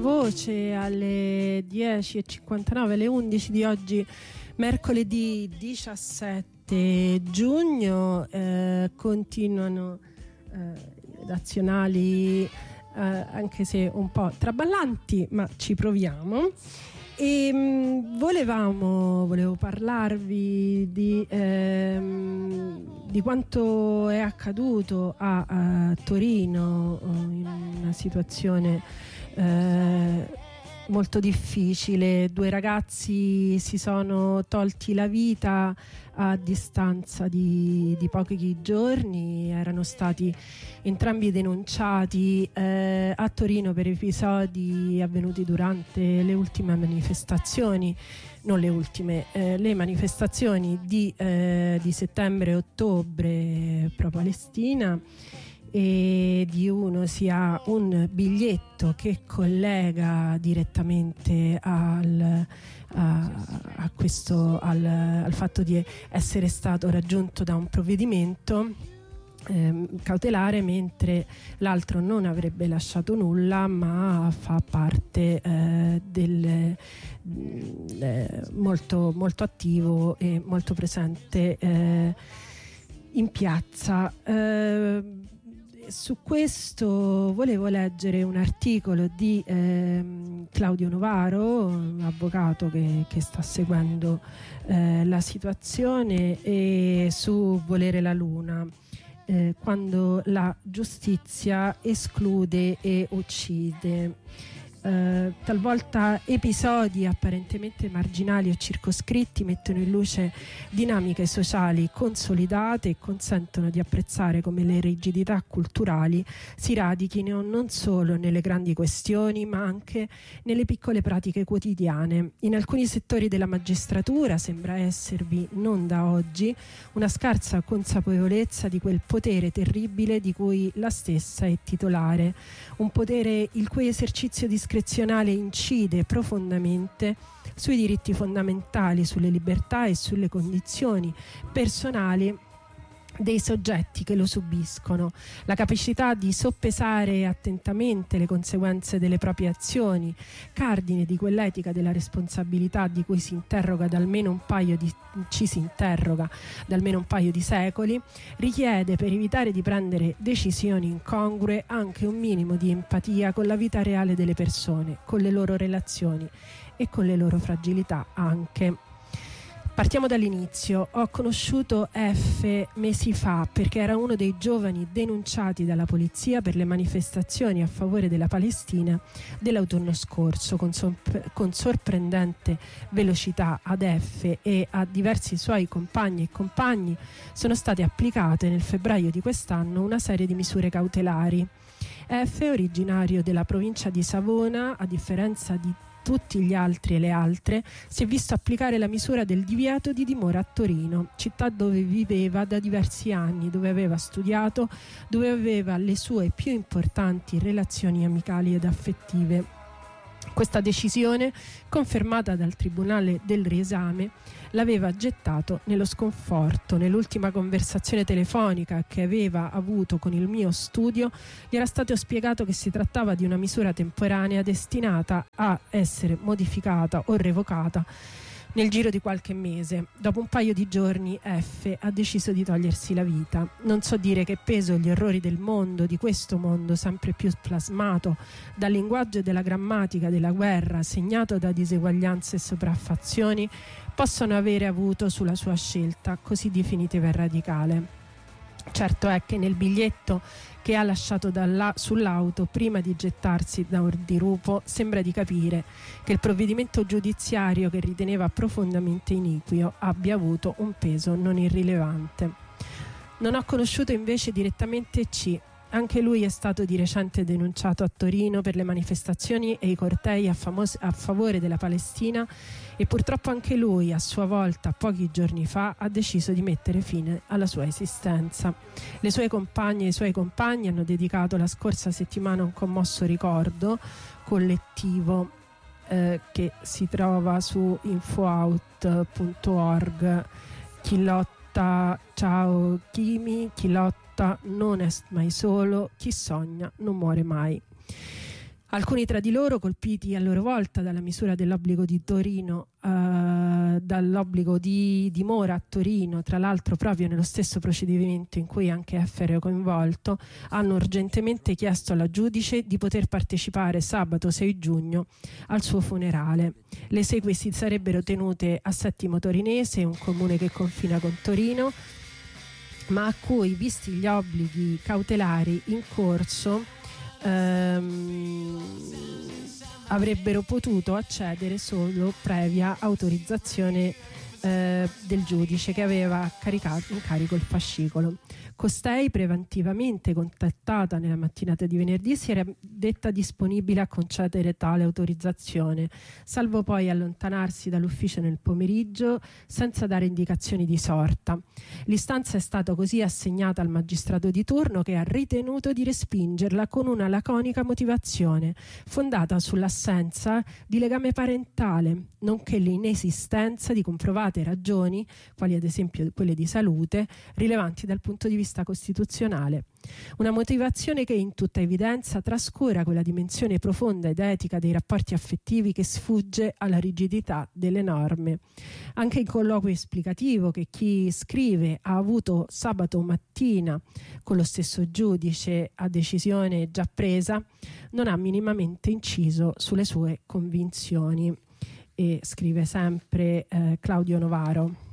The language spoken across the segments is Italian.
voce alle 10:59, alle 11 di oggi, mercoledì 17 giugno. Continuano i redazionali, anche se un po' traballanti, ma ci proviamo. E volevo parlarvi di quanto è accaduto a Torino, in una situazione molto difficile. 2 ragazzi si sono tolti la vita a distanza di pochi giorni. Erano stati entrambi denunciati a Torino per episodi avvenuti durante le ultime manifestazioni, non le ultime, le manifestazioni di settembre e ottobre pro Palestina. E di uno si ha un biglietto che collega direttamente al fatto di essere stato raggiunto da un provvedimento cautelare, mentre l'altro non avrebbe lasciato nulla, ma fa parte molto, molto attivo e molto presente in piazza. Su questo volevo leggere un articolo di Claudio Novaro, un avvocato che sta seguendo la situazione, e su Volere la Luna, quando la giustizia esclude e uccide. Talvolta episodi apparentemente marginali o circoscritti mettono in luce dinamiche sociali consolidate e consentono di apprezzare come le rigidità culturali si radichino non solo nelle grandi questioni, ma anche nelle piccole pratiche quotidiane. In alcuni settori della magistratura sembra esservi, non da oggi, una scarsa consapevolezza di quel potere terribile di cui la stessa è titolare, un potere il cui esercizio discrezionale incide profondamente sui diritti fondamentali, sulle libertà e sulle condizioni personali dei soggetti che lo subiscono. La capacità di soppesare attentamente le conseguenze delle proprie azioni, cardine di quell'etica della responsabilità di cui ci si interroga da almeno un paio di secoli, richiede, per evitare di prendere decisioni incongrue, anche un minimo di empatia con la vita reale delle persone, con le loro relazioni e con le loro fragilità anche. Partiamo dall'inizio. Ho conosciuto F mesi fa perché era uno dei giovani denunciati dalla polizia per le manifestazioni a favore della Palestina dell'autunno scorso. Con sorprendente velocità ad F e a diversi suoi compagni e compagni sono state applicate nel febbraio di quest'anno una serie di misure cautelari. F, originario della provincia di Savona, a differenza di tutti gli altri e le altre, si è visto applicare la misura del divieto di dimora a Torino, città dove viveva da diversi anni, dove aveva studiato, dove aveva le sue più importanti relazioni amicali ed affettive. Questa decisione, confermata dal Tribunale del Riesame, l'aveva gettato nello sconforto. Nell'ultima conversazione telefonica che aveva avuto con il mio studio, gli era stato spiegato che si trattava di una misura temporanea destinata a essere modificata o revocata nel giro di qualche mese. Dopo un paio di giorni F ha deciso di togliersi la vita. Non so dire che peso gli orrori del mondo, di questo mondo sempre più plasmato dal linguaggio e dalla grammatica della guerra, segnato da diseguaglianze e sopraffazioni, possono avere avuto sulla sua scelta così definitiva e radicale. Certo è che nel biglietto che ha lasciato sull'auto prima di gettarsi da un dirupo sembra di capire che il provvedimento giudiziario che riteneva profondamente iniquo abbia avuto un peso non irrilevante. Non ho conosciuto invece direttamente C. Anche lui è stato di recente denunciato a Torino per le manifestazioni e i cortei a favore della Palestina, e purtroppo anche lui, a sua volta, pochi giorni fa, ha deciso di mettere fine alla sua esistenza. Le sue compagne e i suoi compagni hanno dedicato la scorsa settimana un commosso ricordo collettivo che si trova su infoout.org. Chi lotta, ciao Kimi, chi lotta non è mai solo, chi sogna non muore mai. Alcuni tra di loro, colpiti a loro volta dalla misura dell'obbligo di Torino, dall'obbligo di dimora a Torino, tra l'altro proprio nello stesso procedimento in cui anche Effer è coinvolto, hanno urgentemente chiesto alla giudice di poter partecipare sabato 6 giugno al suo funerale. Le esequie si sarebbero tenute a Settimo Torinese, un comune che confina con Torino, ma a cui, visti gli obblighi cautelari in corso, avrebbero potuto accedere solo previa autorizzazione del giudice che aveva caricato in carico il fascicolo. Costei, preventivamente contattata nella mattinata di venerdì, si era detta disponibile a concedere tale autorizzazione, salvo poi allontanarsi dall'ufficio nel pomeriggio senza dare indicazioni di sorta. L'istanza è stata così assegnata al magistrato di turno, che ha ritenuto di respingerla con una laconica motivazione fondata sull'assenza di legame parentale, nonché l'inesistenza di comprovate ragioni, quali ad esempio quelle di salute, rilevanti dal punto di vista costituzionale. Una motivazione che in tutta evidenza trascura quella dimensione profonda ed etica dei rapporti affettivi che sfugge alla rigidità delle norme. Anche il colloquio esplicativo che chi scrive ha avuto sabato mattina con lo stesso giudice a decisione già presa non ha minimamente inciso sulle sue convinzioni. E scrive sempre Claudio Novaro.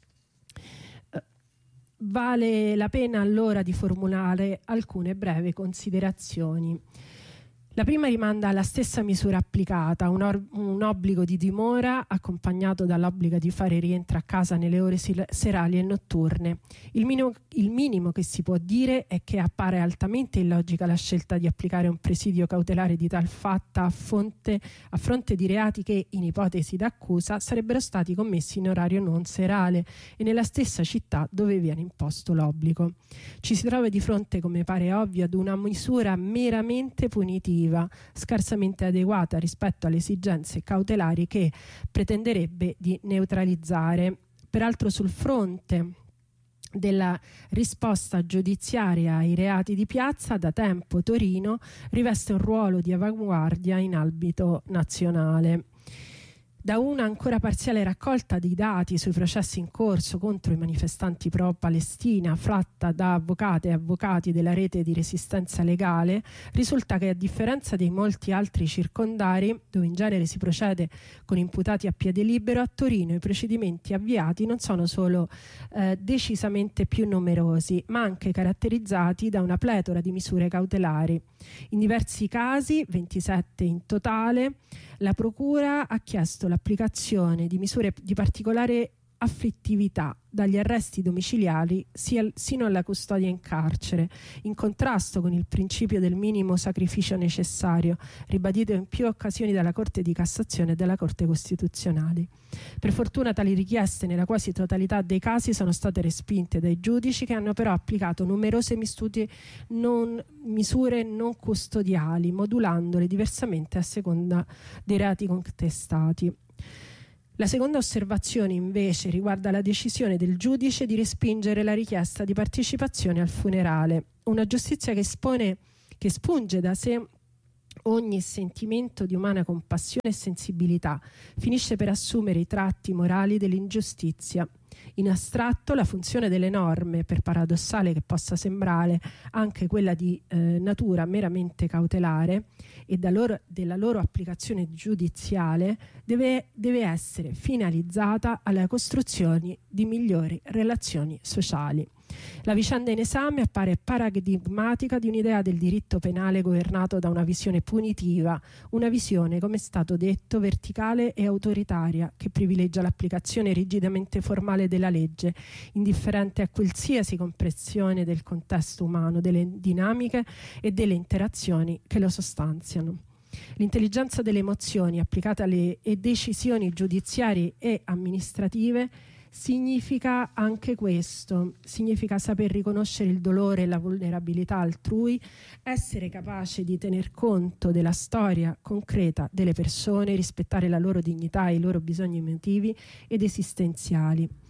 Vale la pena allora di formulare alcune brevi considerazioni. La prima rimanda alla stessa misura applicata, un obbligo di dimora accompagnato dall'obbligo di fare rientro a casa nelle ore serali e notturne. Il minimo che si può dire è che appare altamente illogica la scelta di applicare un presidio cautelare di tal fatta a fronte di reati che, in ipotesi d'accusa, sarebbero stati commessi in orario non serale e nella stessa città dove viene imposto l'obbligo. Ci si trova di fronte, come pare ovvio, ad una misura meramente punitiva, scarsamente adeguata rispetto alle esigenze cautelari che pretenderebbe di neutralizzare. Peraltro, sul fronte della risposta giudiziaria ai reati di piazza, da tempo Torino riveste un ruolo di avanguardia in ambito nazionale. Da una ancora parziale raccolta di dati sui processi in corso contro i manifestanti pro-Palestina, fatta da avvocate e avvocati della rete di resistenza legale, risulta che, a differenza dei molti altri circondari, dove in genere si procede con imputati a piede libero, a Torino i procedimenti avviati non sono solo decisamente più numerosi, ma anche caratterizzati da una pletora di misure cautelari. In diversi casi, 27 in totale, la Procura ha chiesto l'applicazione di misure di particolare afflittività, dagli arresti domiciliari sino alla custodia in carcere, in contrasto con il principio del minimo sacrificio necessario, ribadito in più occasioni dalla Corte di Cassazione e dalla Corte Costituzionale. Per fortuna tali richieste nella quasi totalità dei casi sono state respinte dai giudici, che hanno però applicato numerose misure non custodiali, modulandole diversamente a seconda dei reati contestati. La seconda osservazione invece riguarda la decisione del giudice di respingere la richiesta di partecipazione al funerale, una giustizia che spunge da sé ogni sentimento di umana compassione e sensibilità, finisce per assumere i tratti morali dell'ingiustizia. In astratto, la funzione delle norme, per paradossale che possa sembrare, anche quella di natura meramente cautelare, e della loro applicazione giudiziale, deve essere finalizzata alla costruzione di migliori relazioni sociali. La vicenda in esame appare paradigmatica di un'idea del diritto penale governato da una visione punitiva, una visione, come è stato detto, verticale e autoritaria, che privilegia l'applicazione rigidamente formale della legge, indifferente a qualsiasi comprensione del contesto umano, delle dinamiche e delle interazioni che lo sostanziano. L'intelligenza delle emozioni applicata alle decisioni giudiziarie e amministrative significa anche questo, significa saper riconoscere il dolore e la vulnerabilità altrui, essere capace di tener conto della storia concreta delle persone, rispettare la loro dignità e i loro bisogni emotivi ed esistenziali.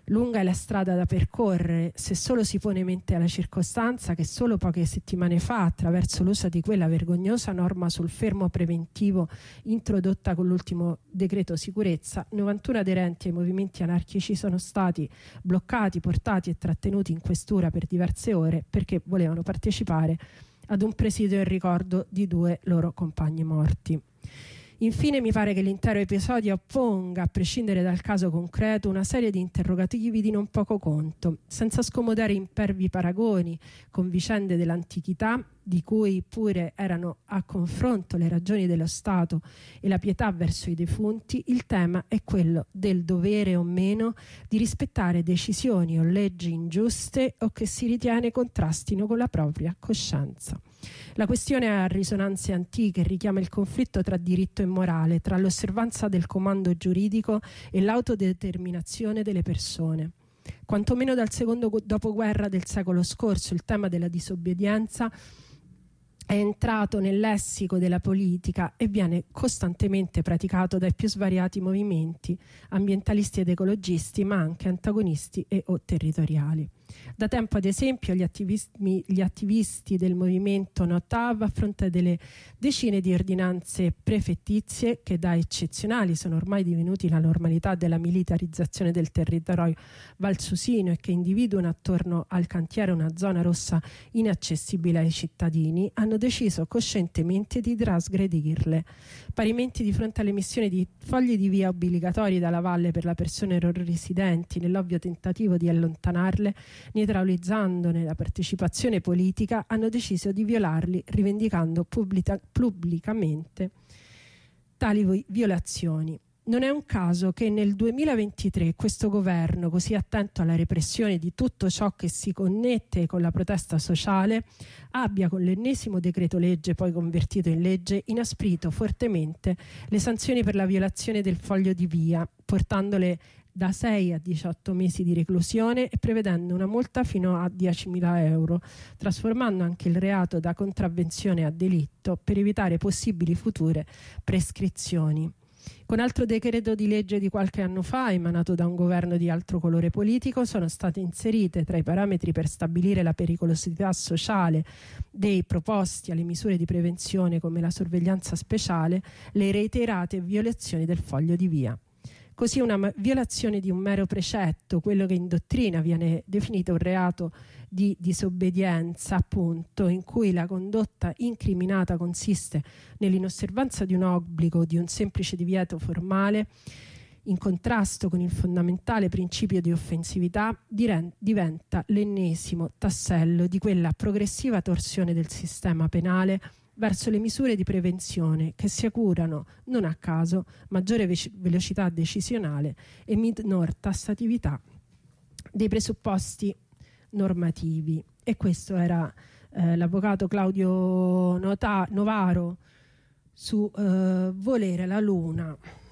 Lunga è la strada da percorrere se solo si pone mente alla circostanza che solo poche settimane fa, attraverso l'uso di quella vergognosa norma sul fermo preventivo introdotta con l'ultimo decreto sicurezza, 91 aderenti ai movimenti anarchici sono stati bloccati, portati e trattenuti in questura per diverse ore perché volevano partecipare ad un presidio in ricordo di 2 loro compagni morti. Infine mi pare che l'intero episodio ponga, a prescindere dal caso concreto, una serie di interrogativi di non poco conto, senza scomodare impervi paragoni con vicende dell'antichità, di cui pure erano a confronto le ragioni dello Stato e la pietà verso i defunti. Il tema è quello del dovere o meno di rispettare decisioni o leggi ingiuste o che si ritiene contrastino con la propria coscienza. La questione ha risonanze antiche e richiama il conflitto tra diritto e morale, tra l'osservanza del comando giuridico e l'autodeterminazione delle persone. Quantomeno dal secondo dopoguerra del secolo scorso il tema della disobbedienza è entrato nel lessico della politica e viene costantemente praticato dai più svariati movimenti ambientalisti ed ecologisti, ma anche antagonisti e o territoriali. Da tempo, ad esempio, gli attivisti del movimento No TAV, a fronte delle decine di ordinanze prefettizie che da eccezionali sono ormai divenuti la normalità della militarizzazione del territorio valsusino e che individuano attorno al cantiere una zona rossa inaccessibile ai cittadini, hanno deciso coscientemente di trasgredirle. Parimenti, di fronte all'emissione di fogli di via obbligatori dalla valle per le persone non residenti, nell'ovvio tentativo di allontanarle, neutralizzandone la partecipazione politica, hanno deciso di violarli, rivendicando pubblicamente tali violazioni. Non è un caso che nel 2023 questo governo, così attento alla repressione di tutto ciò che si connette con la protesta sociale, abbia con l'ennesimo decreto legge, poi convertito in legge, inasprito fortemente le sanzioni per la violazione del foglio di via, portandole da 6 a 18 mesi di reclusione e prevedendo una multa fino a 10.000 euro, trasformando anche il reato da contravvenzione a delitto per evitare possibili future prescrizioni. Con altro decreto di legge di qualche anno fa, emanato da un governo di altro colore politico, sono state inserite tra i parametri per stabilire la pericolosità sociale dei proposti alle misure di prevenzione come la sorveglianza speciale le reiterate violazioni del foglio di via. Così una violazione di un mero precetto, quello che in dottrina viene definito un reato di disobbedienza, appunto, in cui la condotta incriminata consiste nell'inosservanza di un obbligo o di un semplice divieto formale, in contrasto con il fondamentale principio di offensività, diventa l'ennesimo tassello di quella progressiva torsione del sistema penale verso le misure di prevenzione che si augurano, non a caso, maggiore velocità decisionale e minor tassatività dei presupposti normativi. E questo era l'avvocato Claudio Novaro su Volere la Luna.